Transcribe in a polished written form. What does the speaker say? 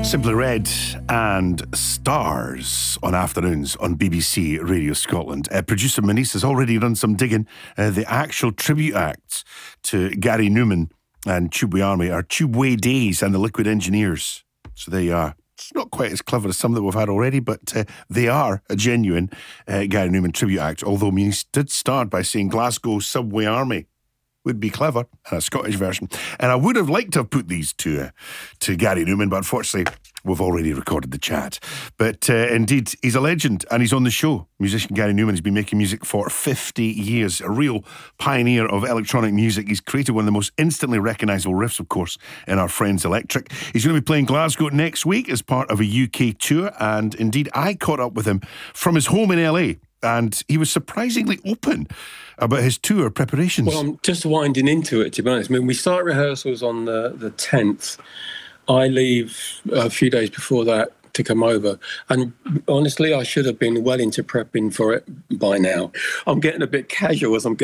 Simply Red and Stars on afternoons on BBC Radio Scotland. Producer Manice has already done some digging. The actual tribute acts to Gary Newman and Tubeway Army are Tubeway Days and the Liquid Engineers. So there you are. It's not quite as clever as some that we've had already, but they are a genuine Gary Newman tribute act, although Manice did start by saying Glasgow Subway Army would be clever, and a Scottish version. And I would have liked to have put these to Gary Newman, but unfortunately, we've already recorded the chat. But indeed, he's a legend, and he's on the show. Musician Gary Newman has been making music for 50 years, a real pioneer of electronic music. He's created one of the most instantly recognisable riffs, of course, in Our Friends Electric. He's going to be playing Glasgow next week as part of a UK tour, and indeed, I caught up with him from his home in LA, and he was surprisingly open about his tour preparations. Well, I'm just winding into it, to be honest. I mean, we start rehearsals on the 10th. I leave a few days before that to come over. And honestly, I should have been well into prepping for it by now. I'm getting a bit casual as I'm getting